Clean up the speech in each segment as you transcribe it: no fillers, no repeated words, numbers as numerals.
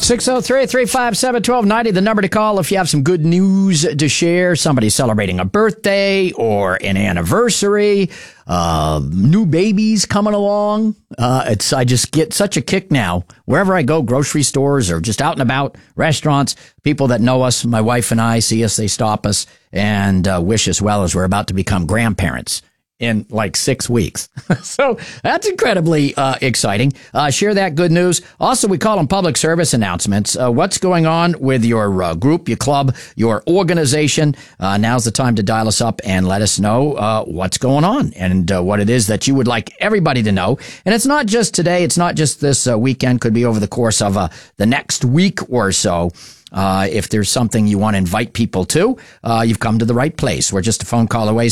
603-357-1290, the number to call if you have some good news to share. Somebody's celebrating a birthday or an anniversary. New babies coming along. I just get such a kick now. Wherever I go, grocery stores or just out and about, restaurants, people that know us, my wife and I, see us, they stop us and wish us well as we're about to become grandparents in like 6 weeks. So that's incredibly exciting. Share that good news. Also, we call them public service announcements. What's going on with your group, your club, your organization? Now's the time to dial us up and let us know what's going on and what it is that you would like everybody to know. And it's not just today. It's not just this weekend. Could be over the course of the next week or so. If there's something you want to invite people to, you've come to the right place. We're just a phone call away,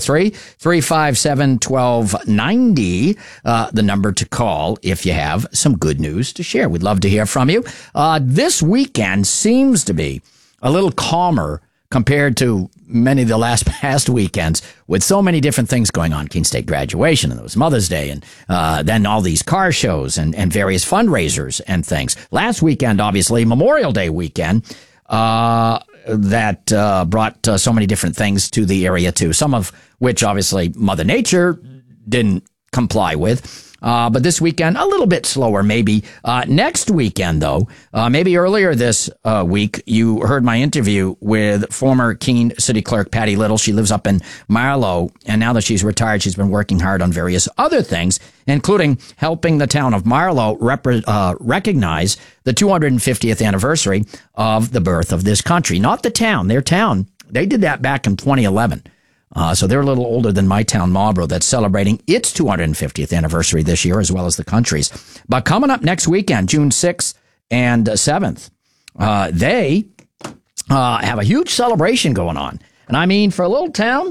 603-357-1290, the number to call if you have some good news to share. We'd love to hear from you. This weekend seems to be a little calmer compared to many of the past weekends with so many different things going on. Keene State graduation, and it was Mother's Day, and then all these car shows and various fundraisers and things. Last weekend, obviously, Memorial Day weekend, that brought so many different things to the area, too, some of which, obviously, Mother Nature didn't comply with. But this weekend, a little bit slower, maybe. Next weekend, though, maybe earlier this week, you heard my interview with former Keene City Clerk Patty Little. She lives up in Marlow, and now that she's retired, she's been working hard on various other things, including helping the town of Marlow recognize the 250th anniversary of the birth of this country. Not the town, their town. They did that back in 2011. So they're a little older than my town, Marlborough, that's celebrating its 250th anniversary this year, as well as the country's. But coming up next weekend, June 6th and 7th, they have a huge celebration going on. And I mean, for a little town,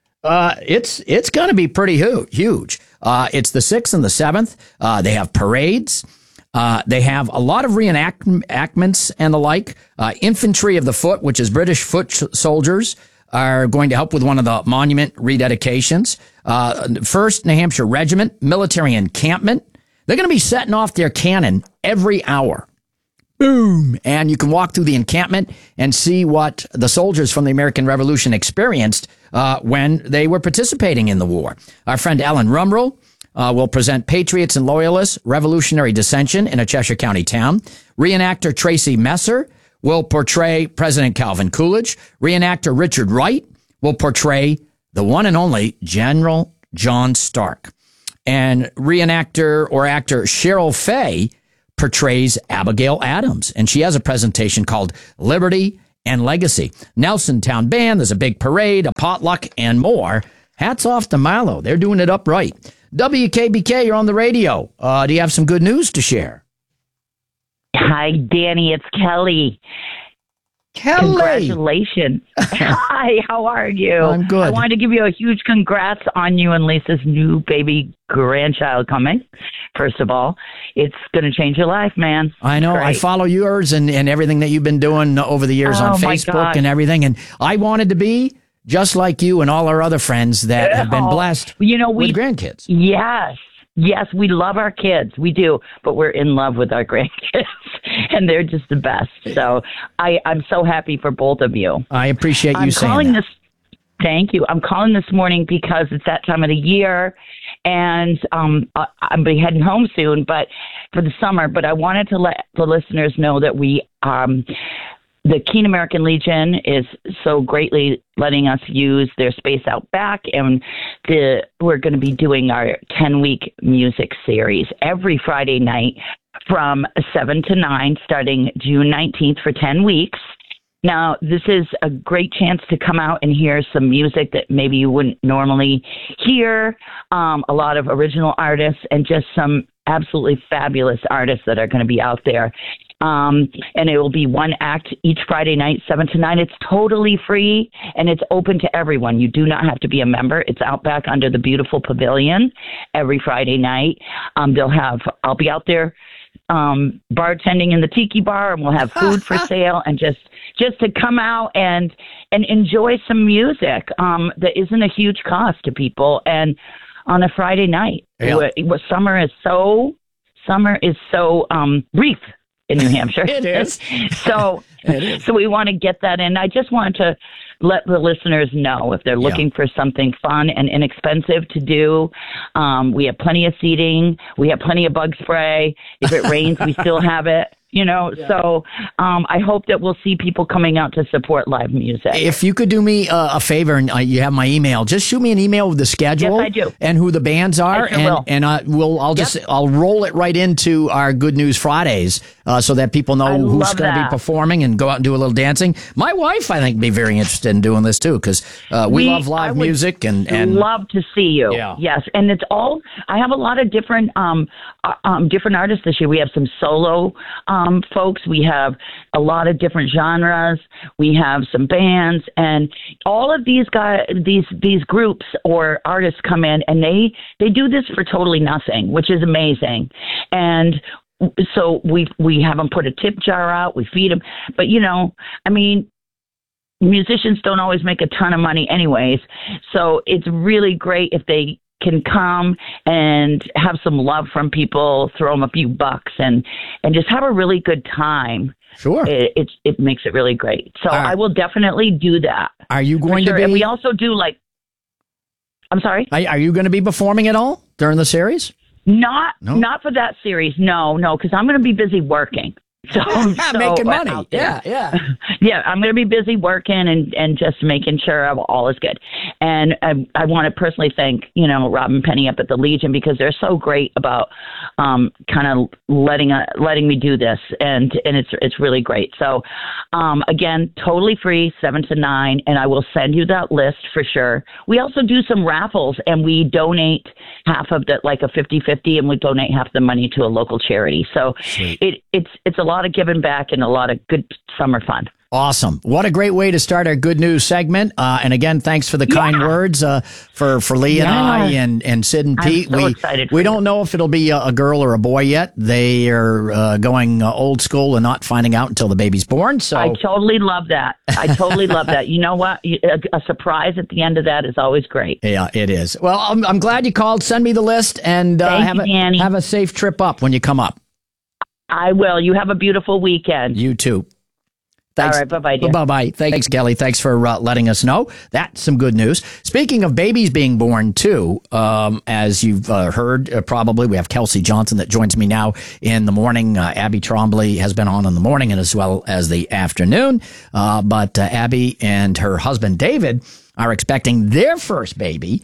it's going to be pretty huge. It's the 6th and the 7th. They have parades. They have a lot of reenactments and the like. Infantry of the Foot, which is British foot soldiers, are going to help with one of the monument rededications. 1st New Hampshire Regiment, military encampment. They're going to be setting off their cannon every hour. Boom! And you can walk through the encampment and see what the soldiers from the American Revolution experienced when they were participating in the war. Our friend Ellen Rumrell will present Patriots and Loyalists, Revolutionary Dissension in a Cheshire County town. Reenactor Tracy Messer will portray President Calvin Coolidge. Reenactor Richard Wright will portray the one and only General John Stark. And reenactor or actor Cheryl Fay portrays Abigail Adams. And she has a presentation called Liberty and Legacy. Nelson Town Band, there's a big parade, a potluck, and more. Hats off to Marlow. They're doing it upright. WKBK, you're on the radio. Do you have some good news to share? Hi, Danny. It's Kelly. Kelly. Congratulations. Hi, how are you? I'm good. I wanted to give you a huge congrats on you and Lisa's new baby grandchild coming. First of all, it's going to change your life, man. I know. I follow yours and everything that you've been doing over the years on Facebook and everything. And I wanted to be just like you and all our other friends that have been blessed with grandkids. Yes, we love our kids. We do, but we're in love with our grandkids, and they're just the best. So I'm so happy for both of you. I appreciate you saying that. Thank you. I'm calling this morning because it's that time of the year, and I'll be heading home soon, but for the summer. But I wanted to let the listeners know that we the Keene American Legion is so greatly letting us use their space out back, and we're going to be doing our 10-week music series every Friday night from 7 to 9, starting June 19th for 10 weeks. Now, this is a great chance to come out and hear some music that maybe you wouldn't normally hear, a lot of original artists, and just some absolutely fabulous artists that are going to be out there. And it will be one act each Friday night, 7 to 9. It's totally free, and it's open to everyone. You do not have to be a member. It's out back under the beautiful pavilion every Friday night. I'll be out there bartending in the tiki bar, and we'll have food for sale, and just to come out and enjoy some music that isn't a huge cost to people, and on a Friday night. Yeah. Summer is so brief. in New Hampshire. It is. So we want to get that in. I just want to let the listeners know if they're looking for something fun and inexpensive to do. We have plenty of seating. We have plenty of bug spray. If it rains, we still have it. So I hope that we'll see people coming out to support live music. If you could do me a favor, and you have my email, just shoot me an email with the schedule. Yes, I do. And who the bands are, I'll roll it right into our Good News Fridays, so that people know who's going to be performing and go out and do a little dancing. My wife, I think, would be very interested in doing this too, because we love live music and love to see you. Yeah. Yes, and it's all. I have a lot of different different artists this year. We have some solo folks. We have a lot of different genres. We have some bands, and all of these guys, these groups or artists come in, and they do this for totally nothing, which is amazing. And so we have them put a tip jar out. We feed them, but musicians don't always make a ton of money anyways. So it's really great if they can come and have some love from people, throw them a few bucks, and just have a really good time. Sure. It makes it really great. So I will definitely do that. Are you going to be? And we also do I'm sorry? Are you going to be performing at all during the series? Not for that series. No, because I'm going to be busy working. So making money. Yeah. I'm going to be busy working and just making sure all is good. And I want to personally thank Rob and Penny up at the Legion, because they're so great about kind of letting me do this, and it's really great. So again, totally free, 7 to 9, and I will send you that list for sure. We also do some raffles, and we donate half of that, like a 50-50, and we donate half the money to a local charity. So it's a lot of giving back and a lot of good summer fun. Awesome. What a great way to start our good news segment. And again, thanks for the kind words for Lee and I and Sid and Pete. I'm so excited. We don't know if it'll be a girl or a boy yet. They are going old school and not finding out until the baby's born. So I totally love that. You know what? A surprise at the end of that is always great. Yeah, it is. Well, I'm glad you called. Send me the list and have a safe trip up when you come up. I will. You have a beautiful weekend. You too. Thanks. All right, bye-bye, dear. Bye-bye. Thanks, Kelly. Thanks for letting us know. That's some good news. Speaking of babies being born, too, as you've heard, probably, we have Kelsey Johnson that joins me now in the morning. Abby Trombley has been on in the morning and as well as the afternoon. But Abby and her husband, David, are expecting their first baby.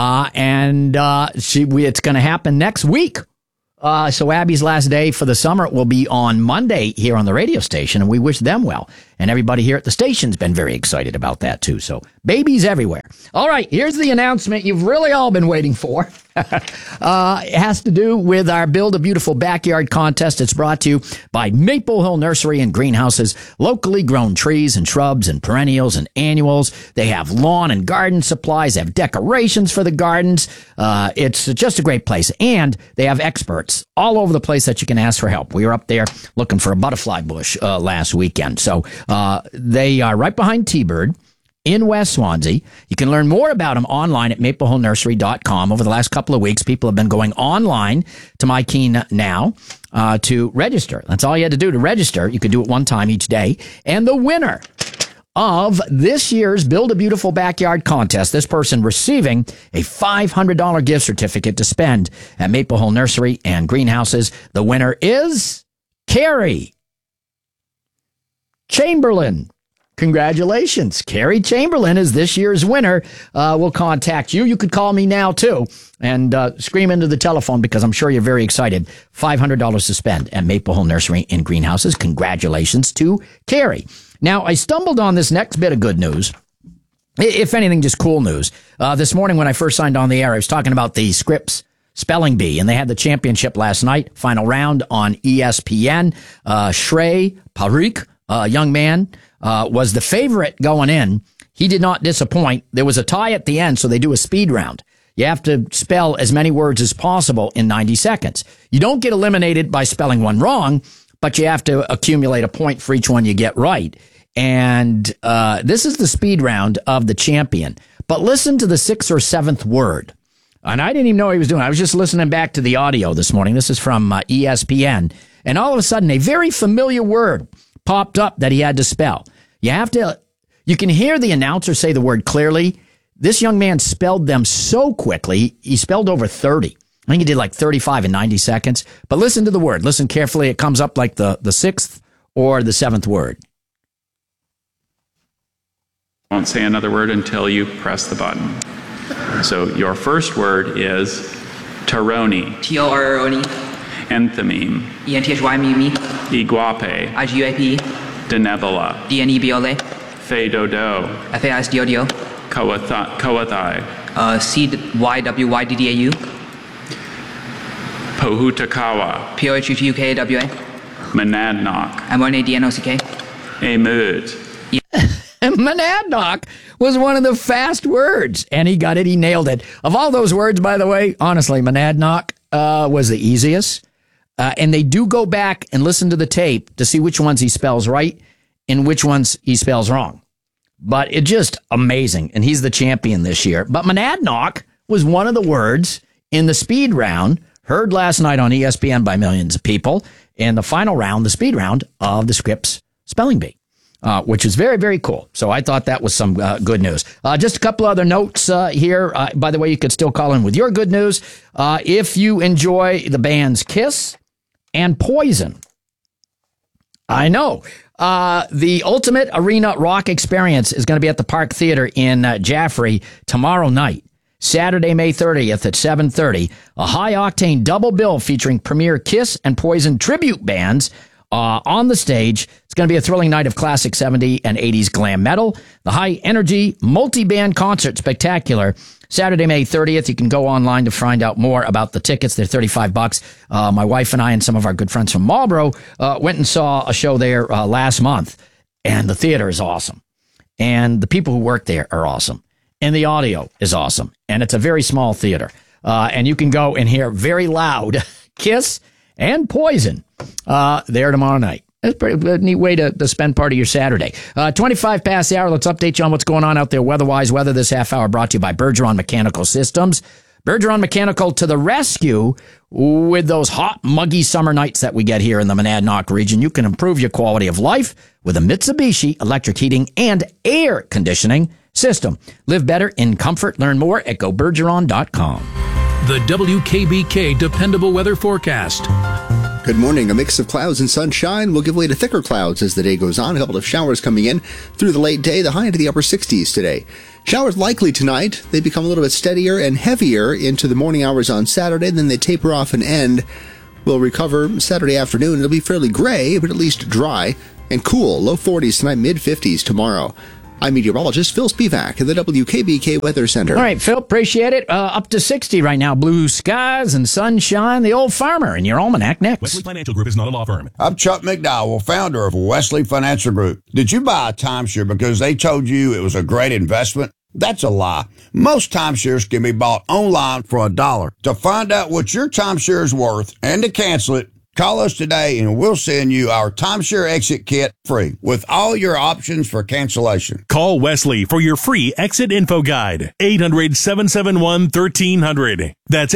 It's going to happen next week. So Abby's last day for the summer will be on Monday here on the radio station, and we wish them well. And everybody here at the station's been very excited about that, too. So babies everywhere. All right, here's the announcement you've really all been waiting for. It has to do with our Build a Beautiful Backyard contest. It's brought to you by Maple Hill Nursery and Greenhouses, locally grown trees and shrubs and perennials and annuals. They have lawn and garden supplies. They have decorations for the gardens. It's just a great place. And they have experts all over the place that you can ask for help. We were up there looking for a butterfly bush last weekend. So they are right behind T-Bird in West Swansea. You can learn more about them online at maplehillnursery.com. Over the last couple of weeks, people have been going online to My Keen Now to register. That's all you had to do to register. You could do it one time each day. And the winner of this year's Build a Beautiful Backyard contest, this person receiving a $500 gift certificate to spend at Maple Hill Nursery and Greenhouses. The winner is Carrie Chamberlain. Congratulations. Carrie Chamberlain is this year's winner. We'll contact you. You could call me now, too, and scream into the telephone because I'm sure you're very excited. $500 to spend at Maple Hill Nursery and Greenhouses. Congratulations to Carrie. Now, I stumbled on this next bit of good news. If anything, just cool news. This morning when I first signed on the air, I was talking about the Scripps Spelling Bee, and they had the championship last night, final round on ESPN. Shrey Parikh, a young man, was the favorite going in. He did not disappoint. There was a tie at the end, so they do a speed round. You have to spell as many words as possible in 90 seconds. You don't get eliminated by spelling one wrong, but you have to accumulate a point for each one you get right. And this is the speed round of the champion. But listen to the 6th or 7th word. And I didn't even know what he was doing. I was just listening back to the audio this morning. This is from ESPN. And all of a sudden, a very familiar word popped up that he had to spell. You can hear the announcer say the word clearly. This young man spelled them so quickly. He spelled over 30. I think he did like 35 in 90 seconds. But listen to the word. Listen carefully. It comes up like the sixth or the seventh word. I won't say another word until you press the button. So your first word is Toroni. T-O-R-O-N-E. Enthymeme. E-N-T-H-Y-M-E-M-E. Iguape. I-G-U-A-P. Denebola. D-N-E-B-O-L-A. Faidodo. F-A-I-S-D-O-D-O. Coathai. C-Y-W-Y-D-D-A-U. Pohutakawa. P-O-H-U-T-U-K-A-W-A. Monadnock. M-O-N-A-D-N-O-C-K. Amud. Monadnock was one of the fast words, and he got it. He nailed it. Of all those words, by the way, honestly, Monadnock was the easiest. And they do go back and listen to the tape to see which ones he spells right and which ones he spells wrong. But it's just amazing, and he's the champion this year. But Monadnock was one of the words in the speed round, heard last night on ESPN by millions of people, in the final round, the speed round of the Scripps Spelling Bee. Which is very, very cool. So I thought that was some good news. Just a couple other notes here. By the way, you could still call in with your good news. If you enjoy the bands Kiss and Poison, I know. The Ultimate Arena Rock Experience is going to be at the Park Theater in Jaffrey tomorrow night, Saturday, May 30th at 7:30. A high-octane double bill featuring premier Kiss and Poison tribute bands on the stage. It's going to be a thrilling night of classic 70s and 80s glam metal. The high-energy multi-band concert spectacular. Saturday, May 30th. You can go online to find out more about the tickets. They're $35. My wife and I and some of our good friends from Marlboro went and saw a show there last month. And the theater is awesome. And the people who work there are awesome. And the audio is awesome. And it's a very small theater. And you can go and hear very loud Kiss and Poison there tomorrow night. That's a pretty neat way to spend part of your Saturday. 25 past the hour. Let's update you on what's going on out there weather-wise. Weather this half hour brought to you by Bergeron Mechanical Systems. Bergeron Mechanical to the rescue with those hot, muggy summer nights that we get here in the Monadnock region. You can improve your quality of life with a Mitsubishi electric heating and air conditioning system. Live better in comfort. Learn more at gobergeron.com. The WKBK Dependable Weather Forecast. Good morning. A mix of clouds and sunshine will give way to thicker clouds as the day goes on. A couple of showers coming in through the late day, the high into the upper 60s today. Showers likely tonight. They become a little bit steadier and heavier into the morning hours on Saturday. Then they taper off and end. We'll recover Saturday afternoon. It'll be fairly gray, but at least dry and cool. Low 40s tonight, mid 50s tomorrow. I'm meteorologist Phil Spivak at the WKBK Weather Center. All right, Phil, appreciate it. Up to 60 right now. Blue skies and sunshine. The Old Farmer in your almanac next. Wesley Financial Group is not a law firm. I'm Chuck McDowell, founder of Wesley Financial Group. Did you buy a timeshare because they told you it was a great investment? That's a lie. Most timeshares can be bought online for $1. To find out what your timeshare is worth and to cancel it, call us today and we'll send you our timeshare exit kit free with all your options for cancellation. Call Wesley for your free exit info guide. 800-771-1300. That's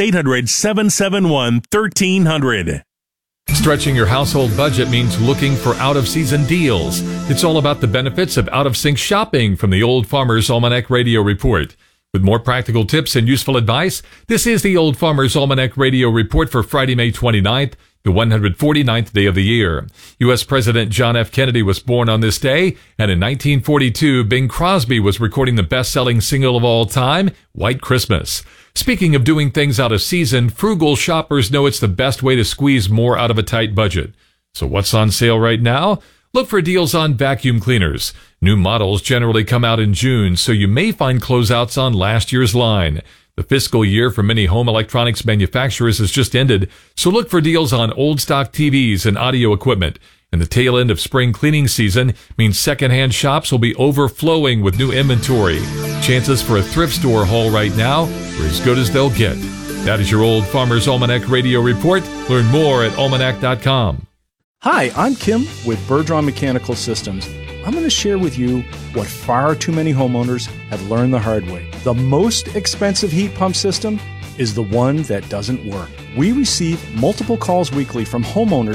800-771-1300. Stretching your household budget means looking for out-of-season deals. It's all about the benefits of out-of-sync shopping from the Old Farmer's Almanac Radio Report. With more practical tips and useful advice, this is the Old Farmer's Almanac Radio Report for Friday, May 29th, the 149th day of the year. U.S. President John F. Kennedy was born on this day, and in 1942, Bing Crosby was recording the best-selling single of all time, White Christmas. Speaking of doing things out of season, frugal shoppers know it's the best way to squeeze more out of a tight budget. So what's on sale right now? Look for deals on vacuum cleaners. New models generally come out in June, so you may find closeouts on last year's line. The fiscal year for many home electronics manufacturers has just ended, so look for deals on old stock TVs and audio equipment. And the tail end of spring cleaning season means secondhand shops will be overflowing with new inventory. Chances for a thrift store haul right now are as good as they'll get. That is your Old Farmer's Almanac Radio Report. Learn more at almanac.com. Hi, I'm Kim with Bergeron Mechanical Systems. I'm going to share with you what far too many homeowners have learned the hard way. The most expensive heat pump system is the one that doesn't work. We receive multiple calls weekly from homeowners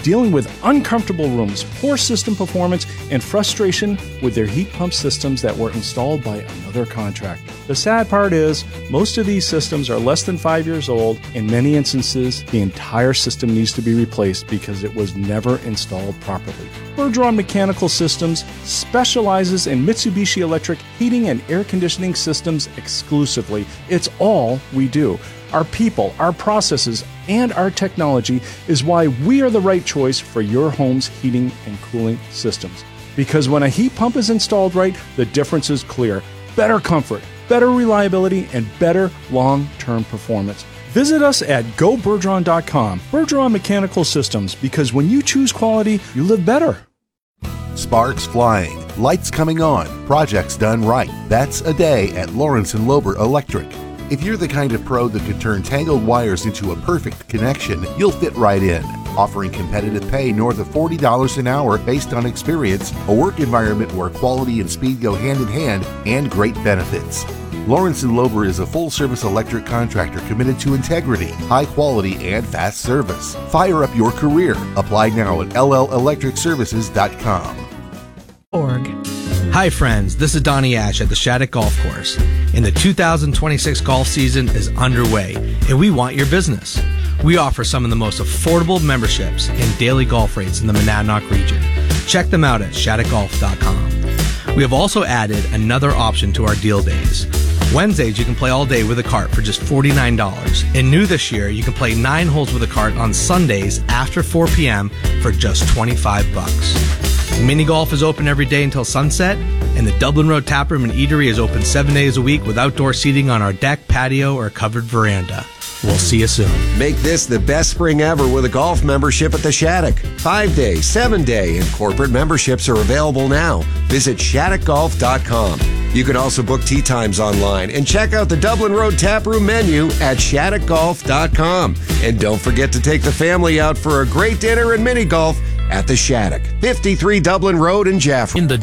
dealing with uncomfortable rooms, poor system performance, and frustration with their heat pump systems that were installed by another contractor. The sad part is, most of these systems are less than 5 years old. In many instances, the entire system needs to be replaced because it was never installed properly. Bergeron Mechanical Systems specializes in Mitsubishi Electric heating and air conditioning systems exclusively. It's all we do. Our people, our processes, and our technology is why we are the right choice for your home's heating and cooling systems. Because when a heat pump is installed right, the difference is clear. Better comfort, better reliability, and better long-term performance. Visit us at gobergeron.com. Bergeron Mechanical Systems, because when you choose quality, you live better. Sparks flying, lights coming on, projects done right. That's a day at Lawrence & Lober Electric. If you're the kind of pro that could turn tangled wires into a perfect connection, you'll fit right in. Offering competitive pay north of $40 an hour based on experience, a work environment where quality and speed go hand in hand, and great benefits. Lawrence & Lober is a full-service electric contractor committed to integrity, high quality, and fast service. Fire up your career. Apply now at llelectricservices.com. Hi friends, this is Donnie Ash at the Shattuck Golf Course, and the 2026 golf season is underway, and we want your business. We offer some of the most affordable memberships and daily golf rates in the Monadnock region. Check them out at shattuckgolf.com. We have also added another option to our deal days. Wednesdays, you can play all day with a cart for just $49. And new this year, you can play 9 holes with a cart on Sundays after 4 p.m. for just $25. Mini golf is open every day until sunset, and the Dublin Road Taproom and Eatery is open 7 days a week with outdoor seating on our deck, patio, or covered veranda. We'll see you soon. Make this the best spring ever with a golf membership at the Shattuck. 5-day, 7-day, and corporate memberships are available now. Visit shattuckgolf.com. You can also book tee times online and check out the Dublin Road Taproom menu at shattuckgolf.com. And don't forget to take the family out for a great dinner and mini golf at the Shattuck, 53 Dublin Road in Jaffrey. In the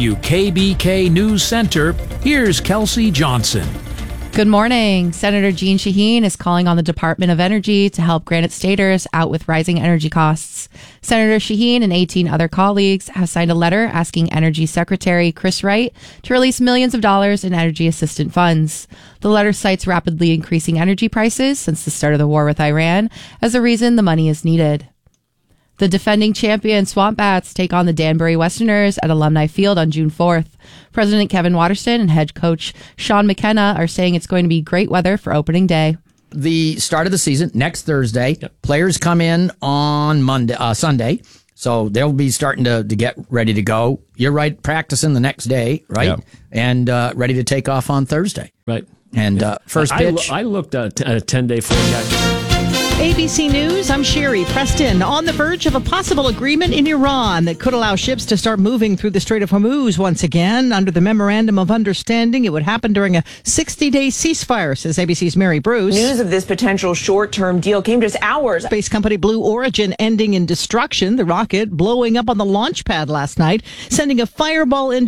WKBK News Center, here's Kelsey Johnson. Good morning. Senator Jeanne Shaheen is calling on the Department of Energy to help Granite Staters out with rising energy costs. Senator Shaheen and 18 other colleagues have signed a letter asking Energy Secretary Chris Wright to release millions of dollars in energy assistance funds. The letter cites rapidly increasing energy prices since the start of the war with Iran as a reason the money is needed. The defending champion Swamp Bats take on the Danbury Westerners at Alumni Field on June 4th. President Kevin Waterston and head coach Sean McKenna are saying it's going to be great weather for opening day. The start of the season, next Thursday. Yep. Players come in on Sunday, so they'll be starting to get ready to go. You're right, practicing the next day, right? Yep. And ready to take off on Thursday. Right. And first pitch. I looked at a 10-day forecast. ABC News, I'm Sherry Preston. On the verge of a possible agreement in Iran that could allow ships to start moving through the Strait of Hormuz once again. Under the Memorandum of Understanding, it would happen during a 60-day ceasefire, says ABC's Mary Bruce. News of this potential short-term deal came just hours. Space company Blue Origin ending in destruction. The rocket blowing up on the launch pad last night, sending a fireball into